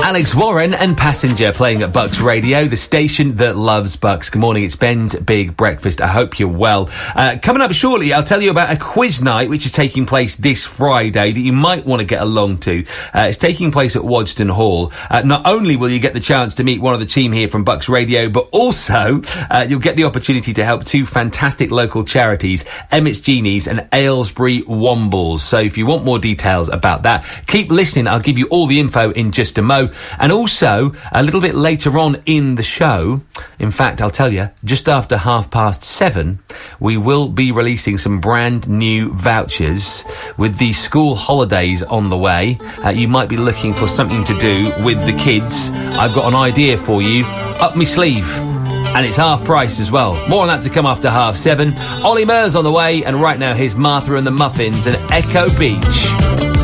Alex Warren and Passenger playing at Bucks Radio, the station that loves Bucks. Good morning, it's Ben's Big Breakfast. I hope you're well. Coming up shortly, I'll tell you about a quiz night which is taking place this Friday that you might want to get along to. It's taking place at Wadston Hall. Not only will you get the chance to meet one of the team here from Bucks Radio, but also you'll get the opportunity to help two fantastic local charities, Emmett's Genies and Aylesbury Wombles. So if you want more details about that, keep listening. I'll give you all the info in just a mo. And also, a little bit later on in the show, in fact, I'll tell you, just after 7:30, we will be releasing some brand new vouchers with the school holidays on the way. You might be looking for something to do with the kids. I've got an idea for you up my sleeve. And it's half price as well. More on that to come after 7:30. Ollie Murs on the way, and right now here's Martha and the Muffins and Echo Beach.